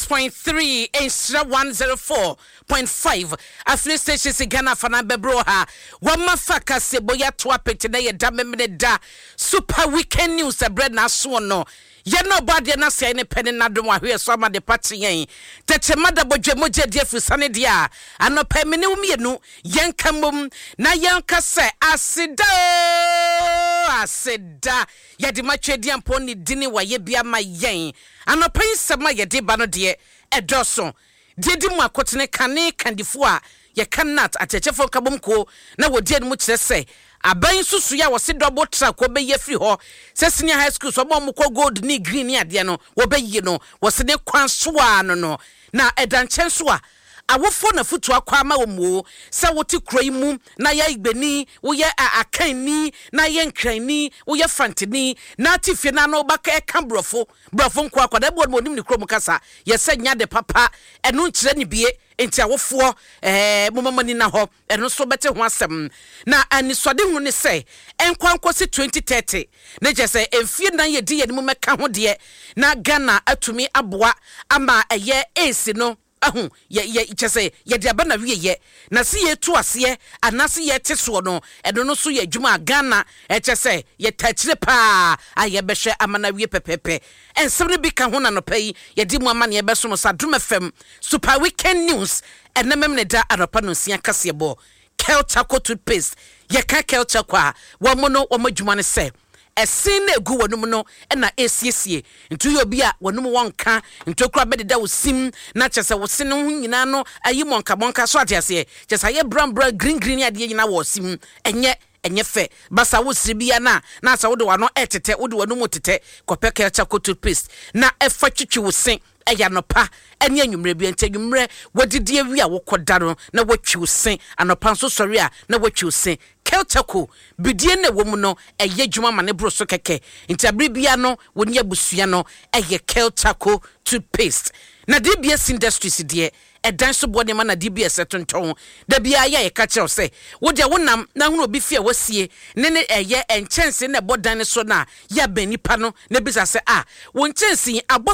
106.3 Instra 104.5 Afri station Sigana Fana Bebroha Wama Faka Seboya Twape today Damemene da Super Weekend News a bread na suono Ye nobody na say any penny na do wa so ma de party yen tete mada bodwe moje de afusane dia anopa mene umienu yen kamom na yen ka se asida ye de matwedi ampo ni dini wa ye bia ma yen anopa nsema ye de ba no de edoso de di mu akotene kane kandifo a ye kanat atechefo kabomko na wodi enu kire se aban susu ya wose double track obeye free ho se senior high school so mo ko gold ni green ni ade no obeye no wose ne kwanso no na edanchen so a awofo na futu akwa ma omo se wote kroi mu na ya igbeni wo ye akanni na ye nkrani wo ye fantini na tifie na no baka e kan brofo nko akwada bo onim ni krom kasa ye se nya de papa enu nkire ni bie enti awofo momamani na ho eno so bete ho asem na anisode hu ne se enkwankosi 2030 na je se emfie na ye di ye ni mo meka ho de na Ghana atumi aboa ama eye esi no ahun ye chese ye de aba na wiye na se ye tu ase anase ye teso no eno no so ye adwuma Ghana chese ye tachire pa aye behwe amana wie pepepe ensem ne bi ka ho na no pai ye di mu amane ye beso mo Sadum FM Super Weekend News enemem ne da aropa no sia kasebo Kelchaco toothpaste ye ka Kelchaco a wo mo no wo madwuma ne se esin na egu wonum no na esiesie ntu yo bi a wonum wonka ntokura bededa wosim na chese wosene ho nyina no ayi monka so atiase chese ye brown green ade nyina wosim enye fe basa wosiri bia na asa wode wano etete wode wonum tete kope Kelchaco toothpaste na efa twitwi wosen eya nopa ene anwumre bi ntadwumre wodidi awi a wokoda no na watwi wosen anopa nso sori a na watwi wosen Kelchaco bidie na wo mu no eye dwuma ma ne bro so keke ntabri bia no woni abusua no eye Kelchaco toothpaste na DBS Industries de edan so body ma na DBS tonton da bia ya ye ka kire se wo de wonam na hunu obi fie wasie ne eye enchense na bodan so na ya banipa no na bisa se wo enchense